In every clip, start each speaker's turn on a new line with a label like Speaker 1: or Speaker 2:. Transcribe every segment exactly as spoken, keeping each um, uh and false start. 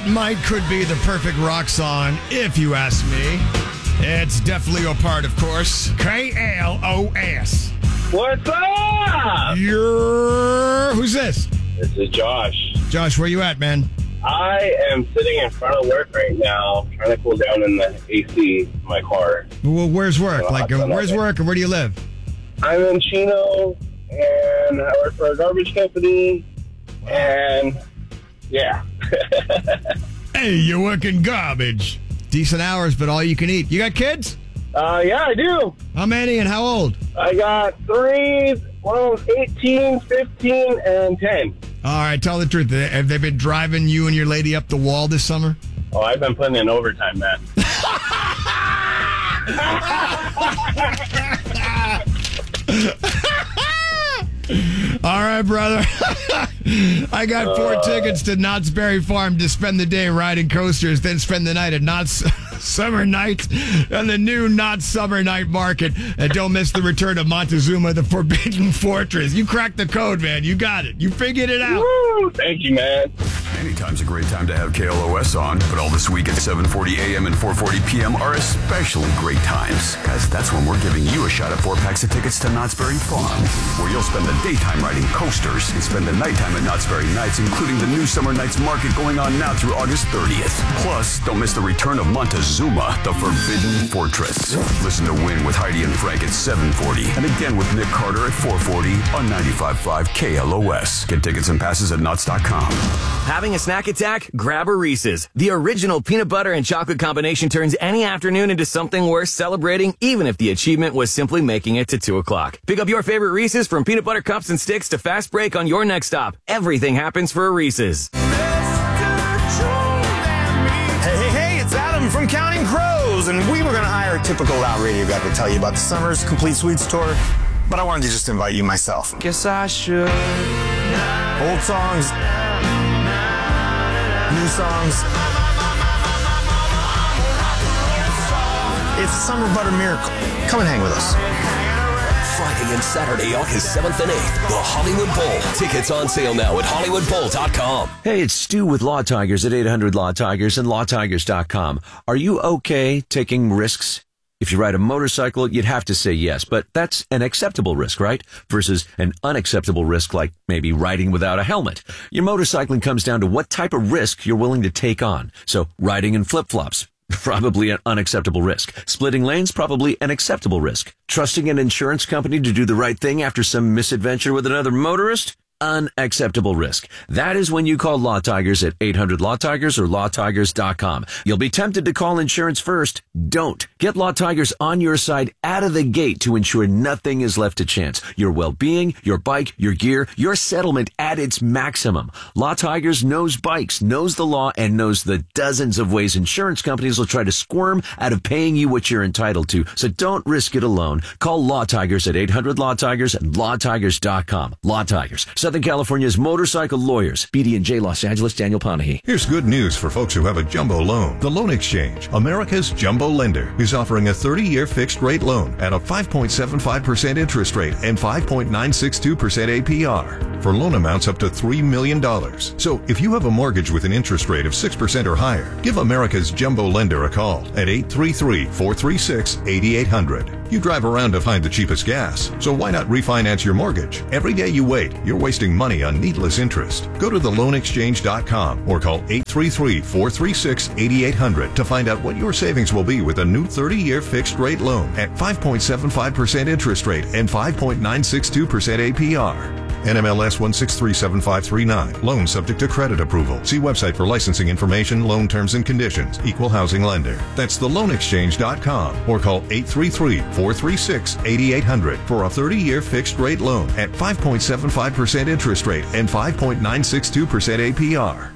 Speaker 1: might could be the perfect rock song, if you ask me. It's Def Leppard, of course. K L O S.
Speaker 2: What's up?
Speaker 1: You're... Who's this?
Speaker 2: This is Josh.
Speaker 1: Josh, where you at, man?
Speaker 2: I am sitting in front of work right now, trying to cool down in the A C in my car.
Speaker 1: Well, where's work?
Speaker 2: Well,
Speaker 1: Like, uh, where's work and where do you live?
Speaker 2: I'm in Chino, and I work for a garbage company, and yeah.
Speaker 1: Hey, you're working garbage. Decent hours, but all you can eat. You got kids?
Speaker 2: Uh, yeah, I do.
Speaker 1: How many and how old?
Speaker 2: I got three, one of them's eighteen, fifteen, and ten.
Speaker 1: All right, tell the truth. Have they been driving you and your lady up the wall this summer?
Speaker 2: Oh, I've been putting in overtime, man.
Speaker 1: All right, brother. I got four uh, tickets to Knott's Berry Farm to spend the day riding coasters, then spend the night at Knott's Summer Nights and the new Knott's Summer Night Market. And don't miss the return of Montezuma, the Forbidden Fortress. You cracked the code, man. You got it. You figured it out.
Speaker 2: Woo, thank you, man.
Speaker 3: Anytime's a great time to have K L O S on, but all this week at seven forty a.m. and four forty p.m. are especially great times, because that's when we're giving you a shot at four packs of tickets to Knott's Berry Farm, where you'll spend the daytime riding coasters and spend the nighttime at Knott's Berry Nights, including the new Summer Nights Market going on now through August thirtieth. Plus, don't miss the return of Montezuma, the Forbidden Fortress. Listen to Win with Heidi and Frank at seven forty, and again with Nick Carter at four forty on ninety-five point five K L O S. Get tickets and passes at Knott's dot com.
Speaker 4: Having a snack attack? Grab a Reese's. The original peanut butter and chocolate combination turns any afternoon into something worth celebrating, even if the achievement was simply making it to two o'clock. Pick up your favorite Reese's, from peanut butter cups and sticks to fast break on your next stop. Everything happens for a Reese's.
Speaker 5: Hey, hey, hey, it's Adam from Counting Crows, and we were going to hire a typical loud radio guy to tell you about the summer's Complete Suites tour, but I wanted to just invite you myself. Guess I should. Old songs, new songs. It's a summer butter miracle. Come and hang with us.
Speaker 6: Friday and Saturday, August seventh and eighth, the Hollywood Bowl. Tickets on sale now at hollywood bowl dot com.
Speaker 7: Hey, it's Stu with Law Tigers at eight hundred Law Tigers and law tigers dot com. Are you okay taking risks? If you ride a motorcycle, you'd have to say yes, but that's an acceptable risk, right? Versus an unacceptable risk like maybe riding without a helmet. Your motorcycling comes down to what type of risk you're willing to take on. So riding in flip-flops, probably an unacceptable risk. Splitting lanes, probably an acceptable risk. Trusting an insurance company to do the right thing after some misadventure with another motorist? Unacceptable risk. That is when you call Law Tigers at eight hundred Law Tigers or law tigers dot com. You'll be tempted to call insurance first. Don't. Get Law Tigers on your side out of the gate to ensure nothing is left to chance. Your well-being, your bike, your gear, your settlement at its maximum. Law Tigers knows bikes, knows the law, and knows the dozens of ways insurance companies will try to squirm out of paying you what you're entitled to. So don't risk it alone. Call Law Tigers at eight hundred Law Tigers and law tigers dot com. Law Tigers, Southern California's motorcycle lawyers. B D and J Los Angeles, Daniel Panahi.
Speaker 8: Here's good news for folks who have a jumbo loan. The Loan Exchange, America's jumbo lender, is offering a thirty-year fixed-rate loan at a five point seven five percent interest rate and five point nine six two percent A P R for loan amounts up to three million dollars. So if you have a mortgage with an interest rate of six percent or higher, give America's jumbo lender a call at eight three three, four three six, eight eight hundred. You drive around to find the cheapest gas, so why not refinance your mortgage? Every day you wait, you're wasting money on needless interest. Go to the loan exchange dot com or call eight three three, four three six, eight eight hundred to find out what your savings will be with a new thirty-year fixed-rate loan at five point seven five percent interest rate and five point nine six two percent A P R. N M L S one six three seven five three nine. Loan subject to credit approval. See website for licensing information, loan terms and conditions. Equal housing lender. That's the loan exchange dot com or call eight three three, four three six, eight eight hundred for a thirty-year fixed-rate loan at five point seven five percent interest rate and five point nine six two percent A P R.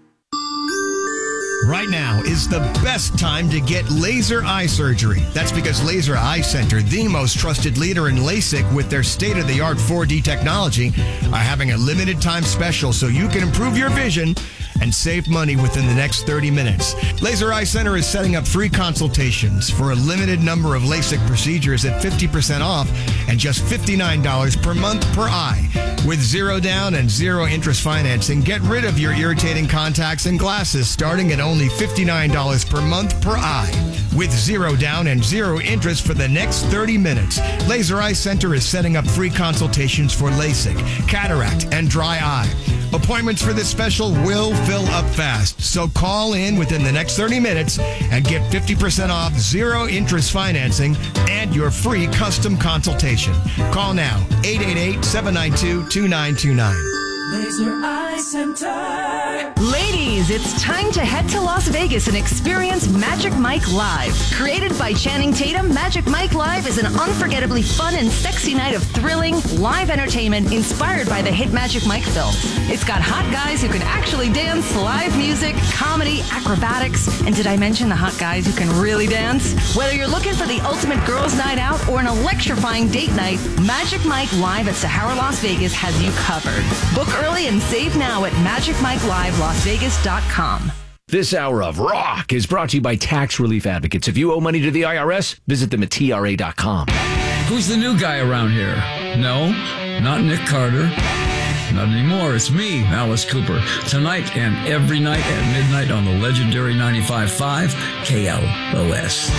Speaker 1: Right now is the best time to get laser eye surgery. That's because Laser Eye Center, the most trusted leader in LASIK with their state-of-the-art four D technology, are having a limited time special so you can improve your vision and save money within the next thirty minutes. Laser Eye Center is setting up free consultations for a limited number of LASIK procedures at fifty percent off and just fifty-nine dollars per month per eye. With zero down and zero interest financing, get rid of your irritating contacts and glasses starting at only fifty-nine dollars per month per eye. With zero down and zero interest for the next thirty minutes, Laser Eye Center is setting up free consultations for LASIK, cataract, and dry eye. Appointments for this special will fill up fast, so call in within the next thirty minutes and get fifty percent off zero interest financing and your free custom consultation. Call now, eight eight eight, seven nine two, two nine two nine.
Speaker 9: Laser Eye Center. Ladies, it's time to head to Las Vegas and experience Magic Mike Live. Created by Channing Tatum, Magic Mike Live is an unforgettably fun and sexy night of thrilling, live entertainment inspired by the hit Magic Mike films. It's got hot guys who can actually dance, live music, comedy, acrobatics, and did I mention the hot guys who can really dance? Whether you're looking for the ultimate girls' night out or an electrifying date night, Magic Mike Live at Sahara Las Vegas has you covered. Book early and save now at magic mike live las vegas dot com.
Speaker 10: This hour of Rock is brought to you by Tax Relief Advocates. If you owe money to the I R S, visit them at T R A dot com.
Speaker 11: Who's the new guy around here? No, not Nick Carter. Not anymore. It's me, Alice Cooper. Tonight and every night at midnight on the legendary ninety-five point five K L O S.